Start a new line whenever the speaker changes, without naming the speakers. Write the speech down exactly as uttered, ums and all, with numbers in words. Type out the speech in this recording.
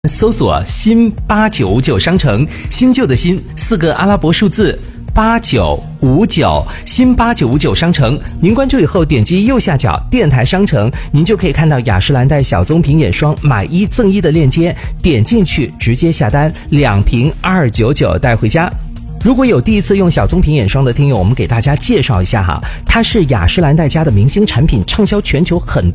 搜索新八九五九商城，新旧的新，四个阿拉伯数字八九五九，新八九五九商城。您关注以后点击右下角电台商城，您就可以看到雅诗兰黛小棕瓶眼霜买一赠一的链接，点进去直接下单，两瓶二九九带回家。如果有第一次用小棕瓶眼霜的听友，我们给大家介绍一下哈，它是雅诗兰黛家的明星产品，畅销全球很多